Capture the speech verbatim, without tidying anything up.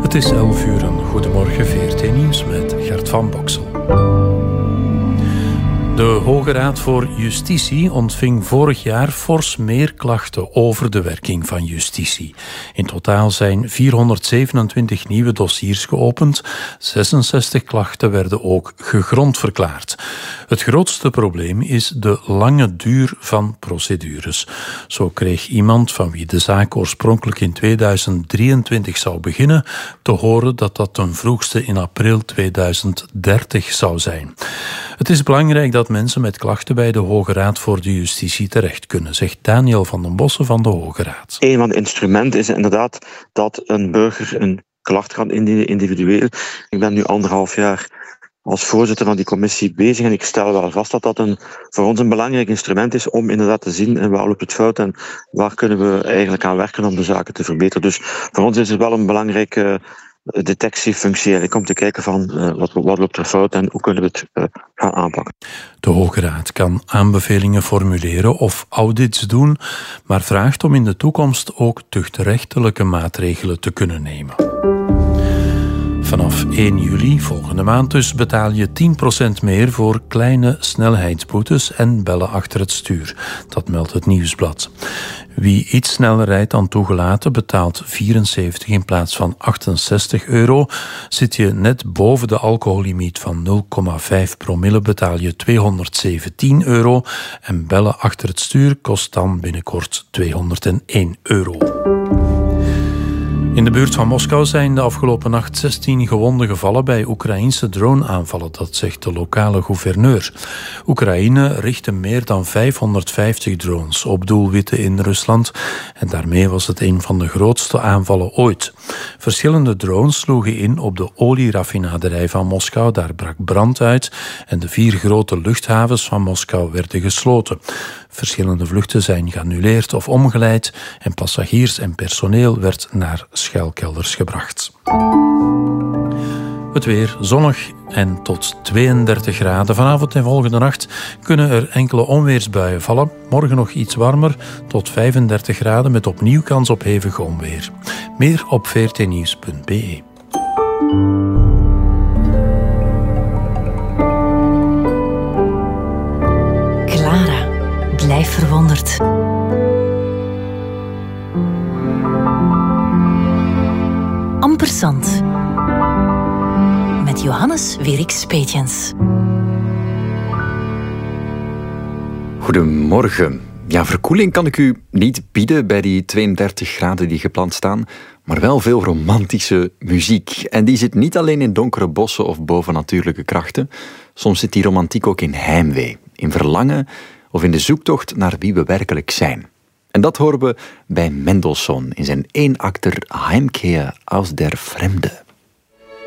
Het is elf uur en goedemorgen V R T Nieuws met Gert van Boksel. De Hoge Raad voor Justitie ontving vorig jaar fors meer klachten over de werking van justitie. In totaal zijn vierhonderdzevenentwintig nieuwe dossiers geopend. zesenzestig klachten werden ook gegrond verklaard. Het grootste probleem is de lange duur van procedures. Zo kreeg iemand van wie de zaak oorspronkelijk in tweeduizend drieëntwintig zou beginnen te horen dat dat ten vroegste in april tweeduizend dertig zou zijn. Het is belangrijk dat mensen met klachten bij de Hoge Raad voor de Justitie terecht kunnen, zegt Daniel van den Bossen van de Hoge Raad. Een van de instrumenten is inderdaad dat een burger een klacht kan indienen individueel. Ik ben nu anderhalf jaar als voorzitter van die commissie bezig en ik stel wel vast dat dat een, voor ons een belangrijk instrument is om inderdaad te zien en waar loopt het fout en waar kunnen we eigenlijk aan werken om de zaken te verbeteren. Dus voor ons is het wel een belangrijke detectiefunctie eigenlijk om te kijken van uh, wat, wat loopt er fout en hoe kunnen we het uh, gaan aanpakken. De Hoge Raad kan aanbevelingen formuleren of audits doen, maar vraagt om in de toekomst ook tuchtrechtelijke maatregelen te kunnen nemen. Vanaf één juli, volgende maand dus, betaal je tien procent meer voor kleine snelheidsboetes en bellen achter het stuur. Dat meldt het Nieuwsblad. Wie iets sneller rijdt dan toegelaten betaalt vierenzeventig in plaats van achtenzestig euro. Zit je net boven de alcohollimiet van nul komma vijf promille betaal je tweehonderdzeventien euro. En bellen achter het stuur kost dan binnenkort tweehonderdéén euro. In de buurt van Moskou zijn de afgelopen nacht zestien gewonden gevallen bij Oekraïense drone-aanvallen, dat zegt de lokale gouverneur. Oekraïne richtte meer dan vijfhonderdvijftig drones op doelwitten in Rusland en daarmee was het een van de grootste aanvallen ooit. Verschillende drones sloegen in op de olieraffinaderij van Moskou, daar brak brand uit en de vier grote luchthavens van Moskou werden gesloten. Verschillende vluchten zijn geannuleerd of omgeleid en passagiers en personeel werd naar schuilkelders gebracht. Het weer zonnig en tot tweeëndertig graden. Vanavond en volgende nacht kunnen er enkele onweersbuien vallen. Morgen nog iets warmer, tot vijfendertig graden met opnieuw kans op hevig onweer. Meer op v r t nieuws punt b e. Clara, blijf verwonderd. Ampersand. Met Johannes Wierix Peetjens. Goedemorgen. Ja, verkoeling kan ik u niet bieden bij die tweeëndertig graden die gepland staan, maar wel veel romantische muziek. En die zit niet alleen in donkere bossen of bovennatuurlijke krachten. Soms zit die romantiek ook in heimwee, in verlangen of in de zoektocht naar wie we werkelijk zijn. En dat horen we bij Mendelssohn in zijn eenakter Heimkehr aus der Fremde.